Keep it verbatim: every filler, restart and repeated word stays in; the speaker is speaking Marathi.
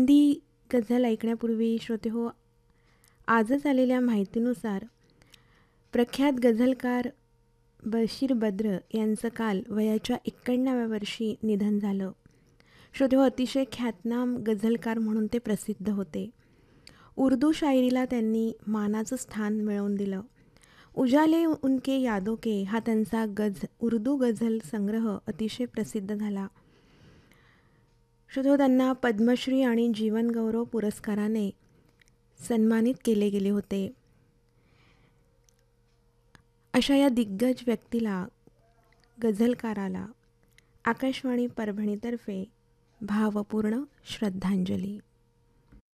हिंदी गझल ऐकण्यापूर्वी श्रोतेहो, आजच आलेल्या माहितीनुसार प्रख्यात गझलकार बशीर बद्र यांचं काल वयाच्या एक्क्याण्णव्या वर्षी निधन झालं. श्रोतेहो, अतिशय ख्यातनाम गझलकार म्हणून ते प्रसिद्ध होते. उर्दू शायरीला त्यांनी मानाचं स्थान मिळवून दिलं. उजाले उनके यादों के हा त्यांचा गझ उर्दू गझल संग्रह अतिशय प्रसिद्ध झाला. श्रोतेहो, त्यांना पद्मश्री आणि जीवनगौरव पुरस्काराने सन्मानित केले गेले होते. अशा या दिग्गज व्यक्तीला, गझलकाराला आकाशवाणी परभणीतर्फे भावपूर्ण श्रद्धांजली.